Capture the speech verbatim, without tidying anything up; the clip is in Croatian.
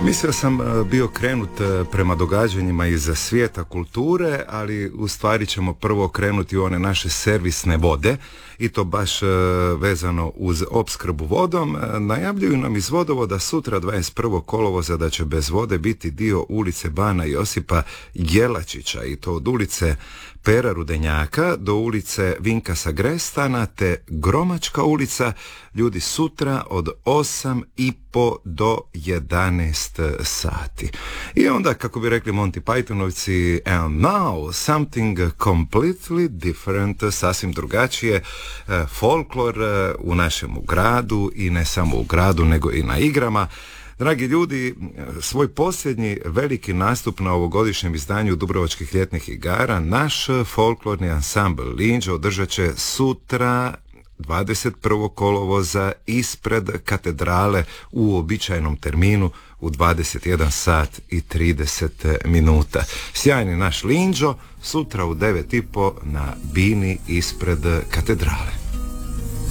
Mislio sam bio krenut prema događanjima iz svijeta kulture, ali u stvari ćemo prvo krenuti u one naše servisne vode i to baš vezano uz opskrbu vodom. Najavljuju nam iz vodovoda sutra dvadeset prvog kolovoza da će bez vode biti dio ulice Bana Josipa Jelačića i to od ulice Pera Rudenjaka do ulice Vinka Sagrestana te Gromačka ulica. Ljudi, sutra od osam i po do jedanaest sati. I onda, kako bi rekli Monty Pythonovci, and now something completely different, sasvim drugačije, folklor u našem gradu i ne samo u gradu nego i na igrama. Dragi ljudi, svoj posljednji veliki nastup na ovogodišnjem izdanju Dubrovačkih ljetnih igara naš folklorni ansambl Linđo održat će sutra dvadeset prvog kolovoza ispred katedrale u uobičajenom terminu u dvadeset jedan sat i trideset minuta. Sjajni naš Linđo sutra u devet i po na bini ispred katedrale.